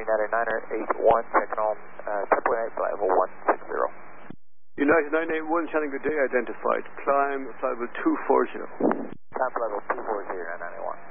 United 981, checking on Triple 8, level 160. United 981, channel good day, identified. Climb flight level 240. Climb level 240, 991.